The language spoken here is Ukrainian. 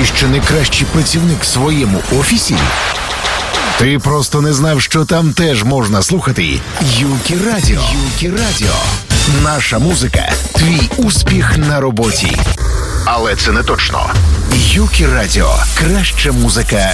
що найкращий працівник в своєму офісі? Ти просто не знав, що там теж можна слухати Юкі Радіо. Юкі Радіо. Наша музика – твій успіх на роботі. Але це не точно. Юкі Радіо. Краща музика